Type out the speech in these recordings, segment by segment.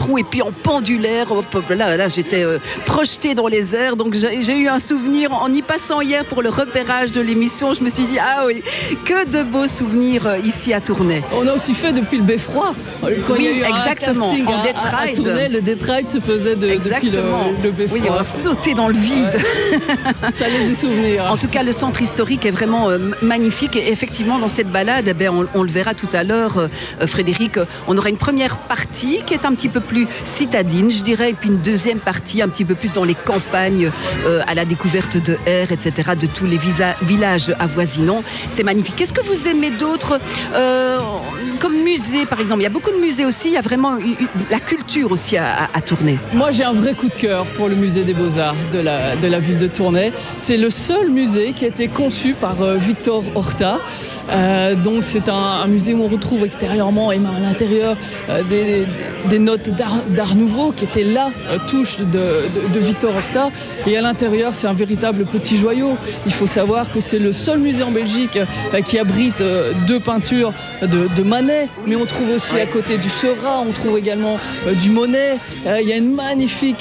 trou et puis en pendulaire. Hop, là j'étais projetée dans les airs. Donc j'ai eu un souvenir en y passant hier pour le repérage de l'émission. Je me suis dit, ah oui, que de beaux souvenirs ici à Tournai. On a aussi fait depuis le Beffroi. Quand il y a eu exactement. Un casting En à Tournai, le Death Ride se faisait depuis le Beffroi. Oui, on a sauté dans le vide. Ouais. Ça laisse du souvenir. En tout cas, le centre historique est vraiment magnifique. Et effectivement, dans cette balade, on le verra tout à l'heure, Frédéric, on aura une première partie qui est un petit peu plus citadine, je dirais, et puis une deuxième partie un petit peu plus dans les campagnes, à la découverte de air, etc., de tous les villages avoisinants. C'est magnifique. Qu'est-ce que vous aimez d'autre comme musée, par exemple? Il y a beaucoup de musées aussi. Il y a vraiment la culture aussi à Tournai. Moi, j'ai un vrai coup de cœur pour le musée des Beaux-Arts de la ville de Tournai. C'est le seul musée qui a été conçu par Victor Horta. Donc c'est un musée où on retrouve extérieurement et même à l'intérieur des notes d'art nouveau qui étaient là, touche de Victor Horta. Et à l'intérieur, c'est un véritable petit joyau. Il faut savoir que c'est le seul musée en Belgique qui abrite deux peintures de Manet, mais on trouve aussi à côté du Seurat, on trouve également du Monet. Il y a une magnifique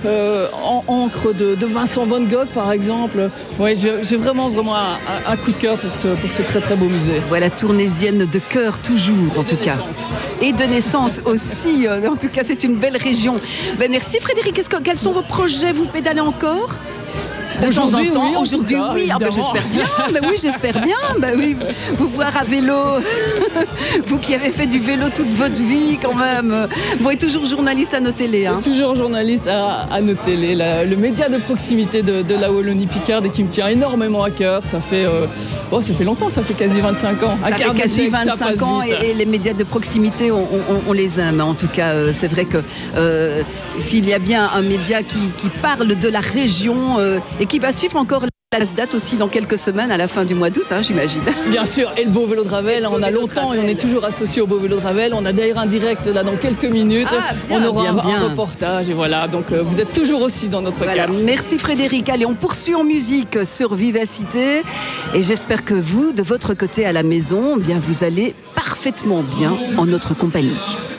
encre de Vincent van Gogh, par exemple. Ouais, j'ai vraiment un coup de cœur pour ce très très beau musée. Voilà, tournaisienne de cœur toujours, en tout cas. Et de naissance aussi. En tout cas, c'est une belle région. Ben, merci Frédéric. Quels sont vos projets? Vous pédalez encore? Aujourd'hui, oui. Aujourd'hui, oui. Ah, ben, j'espère bien. Ben, oui, j'espère bien. Ben, oui, vous voir à vélo. Vous qui avez fait du vélo toute votre vie, quand même. Vous êtes toujours journaliste à nos télés. Hein. Toujours journaliste à nos télés. Le média de proximité de la Wallonie-Picarde et qui me tient énormément à cœur. Ça fait longtemps, ça fait quasi 25 ans. Ça fait quasi 25 ans et les médias de proximité, on les aime. En tout cas, c'est vrai que s'il y a bien un média qui parle de la région et qui va suivre encore la date aussi dans quelques semaines à la fin du mois d'août, hein, j'imagine. Bien sûr, et le beau vélo de Ravel, on a longtemps et on est toujours associé au beau vélo de Ravel. On a d'ailleurs un direct là dans quelques minutes. On aura un reportage et voilà. Donc vous êtes toujours aussi dans notre cœur. Merci Frédéric. Allez, on poursuit en musique sur Vivacité et j'espère que vous, de votre côté à la maison, bien vous allez parfaitement bien en notre compagnie.